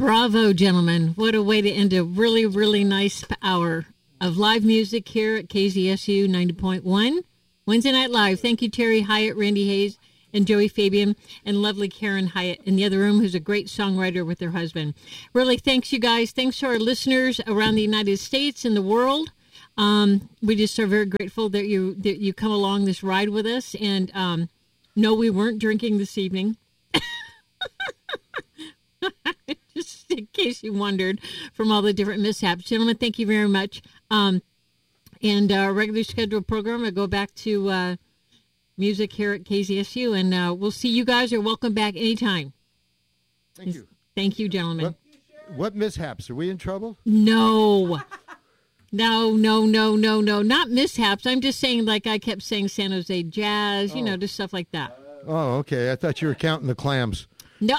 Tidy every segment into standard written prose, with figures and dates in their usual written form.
Bravo, gentlemen. What a way to end a really, really nice hour of live music here at KZSU 90.1. Wednesday Night Live. Thank you, Terry Hyatt, Randy Hayes, and Joey Fabian, and lovely Karen Hyatt in the other room, who's a great songwriter with her husband. Really, thanks, you guys. Thanks to our listeners around the United States and the world. We just are very grateful that you come along this ride with us. And no, we weren't drinking this evening. Just in case you wondered from all the different mishaps. Gentlemen, thank you very much. And our regular scheduled program, I go back to music here at KZSU, and we'll see you guys. Are welcome back anytime. Thank you. Thank you, gentlemen. What mishaps? Are we in trouble? No. No, not mishaps. I'm just saying, like I kept saying, San Jose Jazz, just stuff like that. Oh, okay. I thought you were counting the clams. No.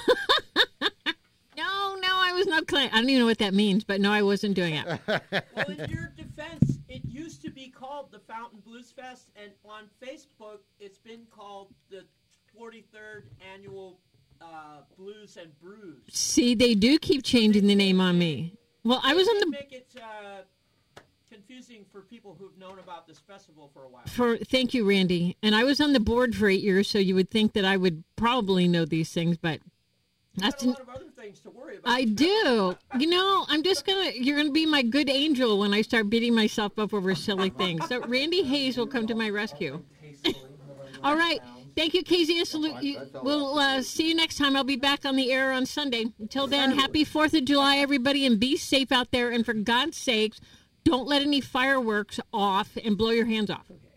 No, I was not I don't even know what that means, but no, I wasn't doing it. Well, in your defense, it used to be called the Fountain Blues Fest, and on Facebook, it's been called the 43rd Annual Blues and Brews. See, they do keep changing the name on me. Well, I was on the... Make it confusing for people who've known about this festival for a while. Thank you, Randy. And I was on the board for 8 years, so you would think that I would probably know these things, but... That's a lot of other things to worry about. I do. You're going to be my good angel when I start beating myself up over silly things. So Randy Hayes will come to my rescue. All right. Thank you, KZSU. We'll see you next time. I'll be back on the air on Sunday. Until then, happy 4th of July, everybody, and be safe out there. And for God's sakes, don't let any fireworks off and blow your hands off.